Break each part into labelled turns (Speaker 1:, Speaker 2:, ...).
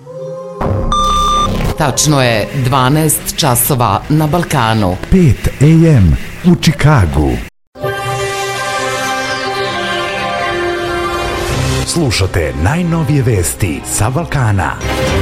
Speaker 1: Tačno je 12 časova na Balkanu.
Speaker 2: 5 AM u Čikagu. Slušate najnovije vesti sa Balkana.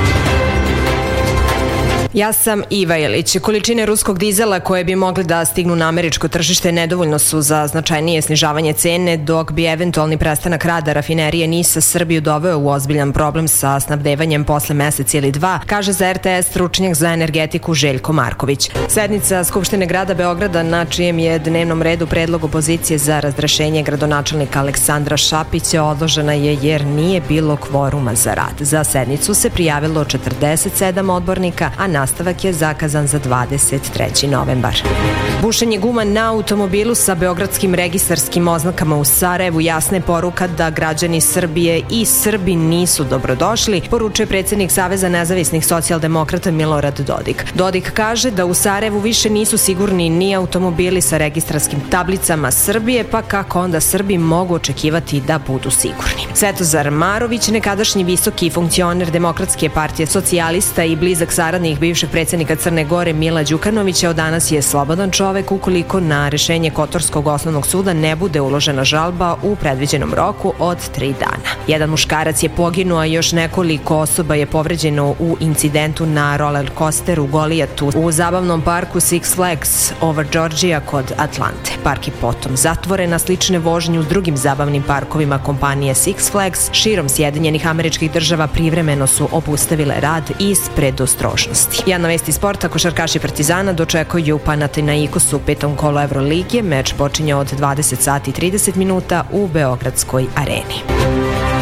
Speaker 3: Ja sam Iva Jelić. Količine ruskog dizela koje bi mogli da stignu na američko tržište nedovoljno su za značajnije snižavanje cene, dok bi eventualni prestanak rada rafinerije NIS Srbiju doveo u ozbiljan problem sa snabdevanjem posle mesec ili dva, kaže za RTS stručnjak za energetiku Željko Marković. Sednica Skupštine grada Beograda, na čijem je dnevnom redu predlog opozicije za razrešenje gradonačelnika Aleksandra Šapića, odložena je jer nije bilo kvoruma za rad. Za sednicu se prijavilo 47 odbornika, a nastavak je zakazan za 23. novembar. Bušenje guma na automobilu sa beogradskim registarskim oznakama u Sarajevu jasna je poruka da građani Srbije i Srbi nisu dobrodošli, poručuje predsjednik Saveza nezavisnih socijaldemokrata Milorad Dodik. Dodik kaže da u Sarajevu više nisu sigurni ni automobili sa registarskim tablicama Srbije, pa kako onda Srbi mogu očekivati da budu sigurni. Svetozar Marović, nekadašnji visoki funkcioner Demokratske partije socijalista i blizak saradnik bivšeg predsjednika Crne Gore Mila Đukanovića, od danas je slobodan čovek ukoliko na rešenje Kotorskog osnovnog suda ne bude uložena žalba u predviđenom roku od 3 dana. Jedan muškarac je poginuo, a još nekoliko osoba je povređeno u incidentu na roller coasteru Golijatu u zabavnom parku Six Flags over Georgia kod Atlante. Park je potom zatvoren, a slične vožnje u drugim zabavnim parkovima kompanije Six Flags širom Sjedinjenih Američkih Država privremeno su obustavile rad iz predostrožnosti. Jedna vest iz sporta, košarkaši Partizana dočekuju Panathinaikos u 5. kolu Evrolige. Meč počinje od 20 sati i 30 minuta u Beogradskoj areni.